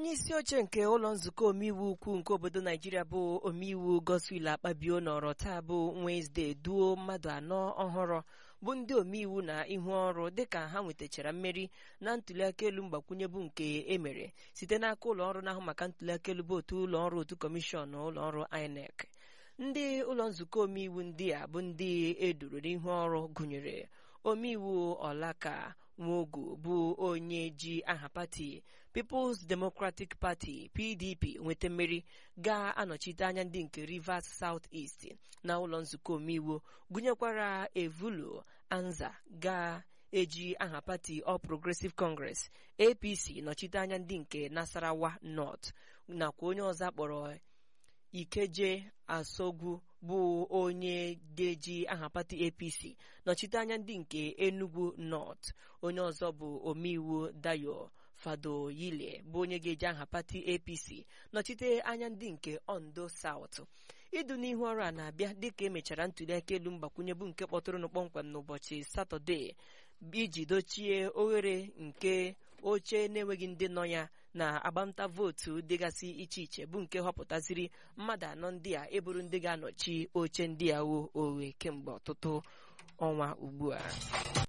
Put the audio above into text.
onye isi oche nke ụlọ nzukọ omeiwu ukwu nke obodo Naijiria bụ omeiwu Godswill Akpabio nọrọ taa bụ Wenesde duo mmadụ anọ ọhụrụ bụ ndị omeiwu na ihu ọrụ dịka ha nwetachara mmeri na ntuliaka elu mgbakwunye bụ nke emere site n'aka ụlọ ọrụ na-ahụ maka ntuliaka elu bụ otu kọmishọn ụlọ ọrụ INEC. Ndị ụlọ nzukọ omeiwu ndị a bụ ndị eduru n'ihu ọrụ gụnyere omeiwu Olaka Nwogu bụ onye ji aha pati People's Democratic Party PDP nweta mmeri ga-anọchite anya ndị nke Rivers South East na ụlọ nzukọ omeiwu, gụnyekwara Evulu Anza ga-eji aha pati All Progressive Congress APC nọchite anya ndị nke Nasarawa North, nakwa onye ọzọ akpọrọ Ikeje Asogwu bụ onye ga-eji aha pati APC nọchite anya ndị nke Enugu North. Onye ọzọ bụ omeiwu Dayo Fadoyile bụ onye ga-eji aha pati APC nọchite anya ndị nke Ondo South. Idu n'ihu ọrụ a na-abịa dịka emechara ntuliaka elu mgbakwunye bụ nke kpọtụrụ kpọmkwem n'ụbọchị Satọde iji dochie oghere nke oche na-enweghị ndị nọ ya na agbamta vootu dịgasị iche iche bụ nke họpụtaziri mmadụ anọ ndị a eburu ndị ga-anọchi oche ndị a oghe kemgbe ọtụtụ ọnwa ugbu a.